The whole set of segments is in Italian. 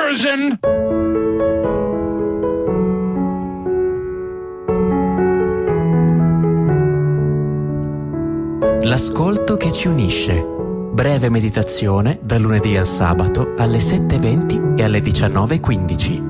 version. L'ascolto che ci unisce. Breve meditazione dal lunedì al sabato alle 7:20 e alle 19:15.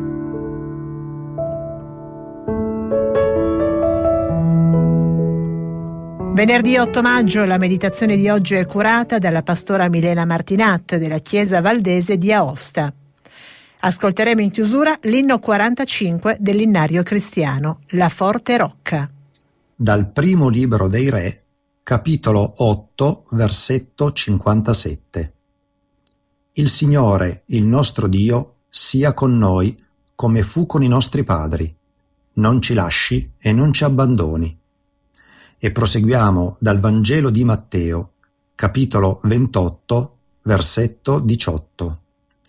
Venerdì 8 maggio la meditazione di oggi è curata dalla pastora Milena Martinat della Chiesa Valdese di Aosta. Ascolteremo in chiusura l'inno 45 dell'innario cristiano, La Forte Rocca. Dal primo libro dei Re, capitolo 8, versetto 57. Il Signore, il nostro Dio, sia con noi come fu con i nostri padri. Non ci lasci e non ci abbandoni. E proseguiamo dal Vangelo di Matteo, capitolo 28, versetto 18.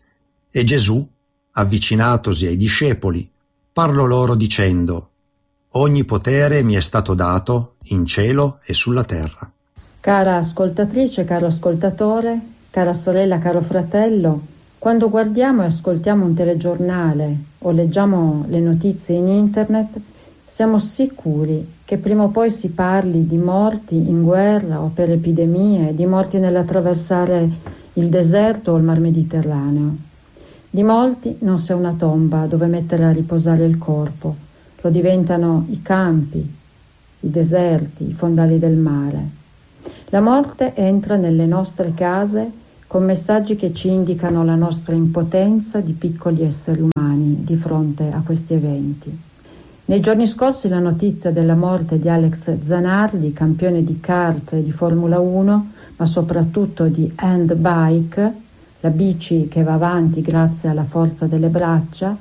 E Gesù, avvicinatosi ai discepoli, parlò loro dicendo: Ogni potere mi è stato dato in cielo e sulla terra. Cara ascoltatrice, caro ascoltatore, cara sorella, caro fratello, quando guardiamo e ascoltiamo un telegiornale o leggiamo le notizie in internet, siamo sicuri che prima o poi si parli di morti in guerra o per epidemie, di morti nell'attraversare il deserto o il mar Mediterraneo. Di molti non c'è una tomba dove mettere a riposare il corpo, lo diventano i campi, i deserti, i fondali del mare. La morte entra nelle nostre case con messaggi che ci indicano la nostra impotenza di piccoli esseri umani di fronte a questi eventi. Nei giorni scorsi la notizia della morte di Alex Zanardi, campione di kart e di Formula 1, ma soprattutto di handbike, la bici che va avanti grazie alla forza delle braccia,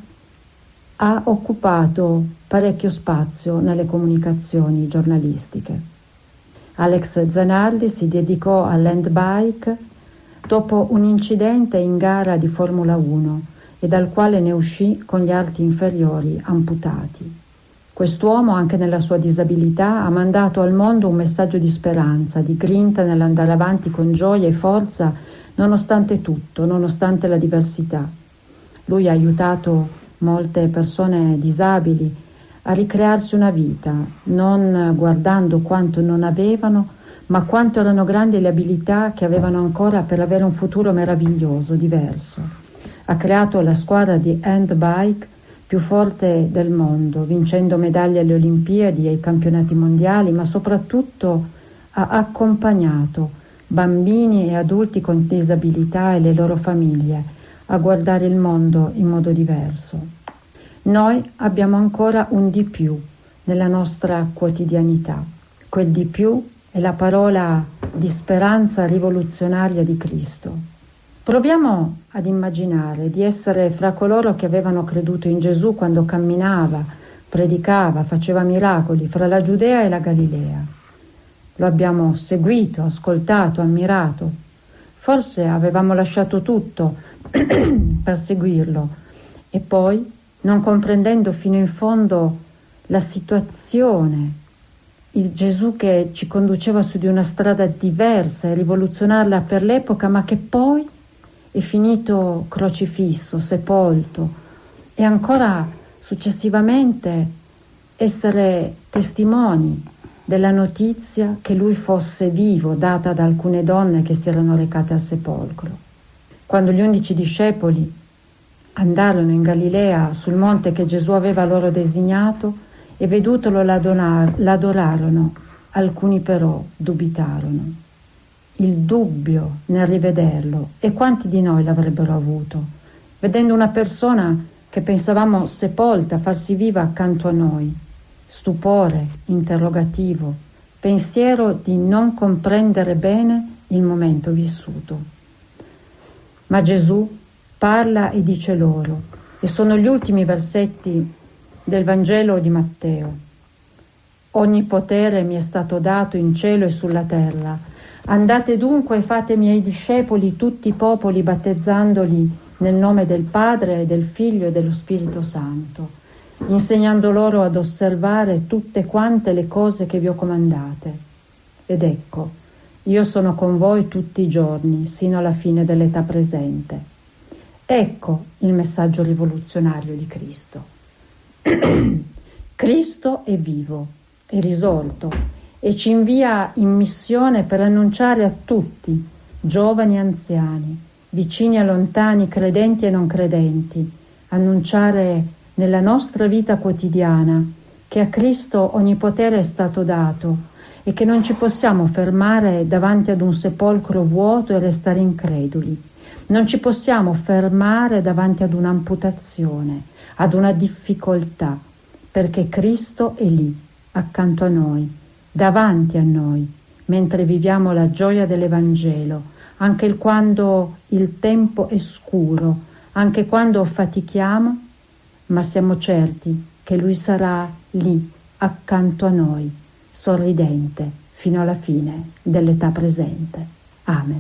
ha occupato parecchio spazio nelle comunicazioni giornalistiche. Alex Zanardi si dedicò all'handbike dopo un incidente in gara di Formula 1 e dal quale ne uscì con gli arti inferiori amputati. Quest'uomo, anche nella sua disabilità, ha mandato al mondo un messaggio di speranza, di grinta nell'andare avanti con gioia e forza, nonostante tutto, nonostante la diversità. Lui ha aiutato molte persone disabili a ricrearsi una vita, non guardando quanto non avevano, ma quanto erano grandi le abilità che avevano ancora per avere un futuro meraviglioso, diverso. Ha creato la squadra di handbike più forte del mondo, vincendo medaglie alle Olimpiadi e ai campionati mondiali, ma soprattutto ha accompagnato bambini e adulti con disabilità e le loro famiglie a guardare il mondo in modo diverso. Noi abbiamo ancora un di più nella nostra quotidianità. Quel di più è la parola di speranza rivoluzionaria di Cristo. Proviamo ad immaginare di essere fra coloro che avevano creduto in Gesù quando camminava, predicava, faceva miracoli fra la Giudea e la Galilea. Lo abbiamo seguito, ascoltato, ammirato. Forse avevamo lasciato tutto per seguirlo e poi, non comprendendo fino in fondo la situazione, il Gesù che ci conduceva su di una strada diversa e rivoluzionaria per l'epoca, ma che poi è finito crocifisso, sepolto, e ancora successivamente essere testimoni della notizia che lui fosse vivo, data da alcune donne che si erano recate al sepolcro. Quando gli 11 discepoli andarono in Galilea sul monte che Gesù aveva loro designato e vedutolo l'adorarono, alcuni però dubitarono. Il dubbio nel rivederlo, e quanti di noi l'avrebbero avuto, vedendo una persona che pensavamo sepolta farsi viva accanto a noi. Stupore, interrogativo, pensiero di non comprendere bene il momento vissuto. Ma Gesù parla e dice loro, e sono gli ultimi versetti del Vangelo di Matteo: Ogni potere mi è stato dato in cielo e sulla terra. Andate dunque e fate miei discepoli tutti i popoli, battezzandoli nel nome del Padre, del Figlio e dello Spirito Santo, insegnando loro ad osservare tutte quante le cose che vi ho comandate. Ed ecco, io sono con voi tutti i giorni, sino alla fine dell'età presente. Ecco il messaggio rivoluzionario di Cristo. Cristo è vivo, è risorto e ci invia in missione per annunciare a tutti, giovani e anziani, vicini e lontani, credenti e non credenti, annunciare nella nostra vita quotidiana che a Cristo ogni potere è stato dato e che non ci possiamo fermare davanti ad un sepolcro vuoto e restare increduli. Non ci possiamo fermare davanti ad un'amputazione, ad una difficoltà, perché Cristo è lì, accanto a noi, davanti a noi, mentre viviamo la gioia dell'Evangelo, anche quando il tempo è scuro, anche quando fatichiamo, ma siamo certi che Lui sarà lì, accanto a noi, sorridente, fino alla fine dell'età presente. Amen.